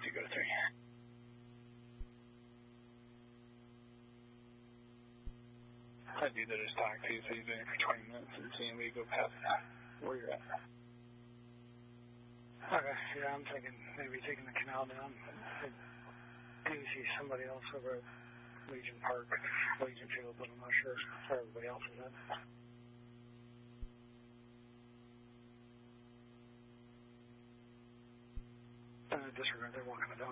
2 go to 3. That dude that just talked to you, so he's been here for 20 minutes and seeing me go past where you're at. Okay, yeah, I'm thinking maybe taking the canal down. I do see somebody else over at Legion Park, Legion Field, but I'm not sure where everybody else is at. Disregard, they're walking the dog.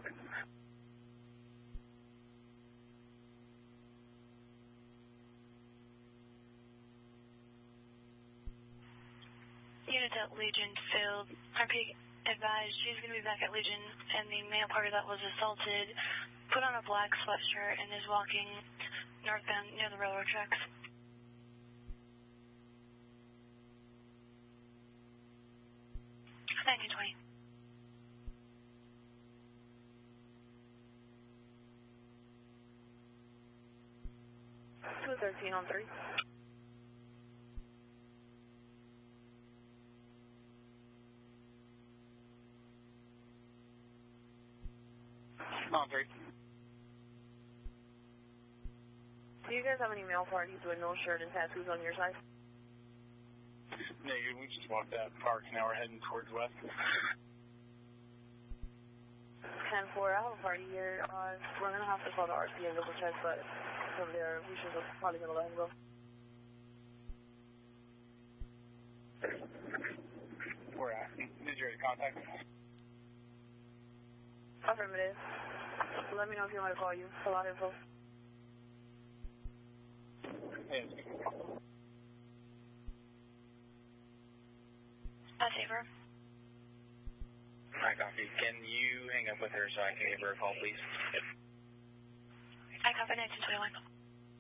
Units at Legion Field. RP advised she's going to be back at Legion, and the male party that was assaulted put on a black sweatshirt and is walking northbound near the railroad tracks. $19.20. $213 on 3. On 3. Do you guys have any male parties with no shirt and tattoos on your side? Negative, we just walked out park, now we're heading towards west. 10-4, I have a party here. We're going to have to call the RC and double check, but from there, we should probably going to let him go. Where at? Did you already contact me? Affirmative. Let me know if you want to call you. A lot of info. Yes. Favor. I copy. Can you hang up with her so I can give her a call, please? I copy 1921.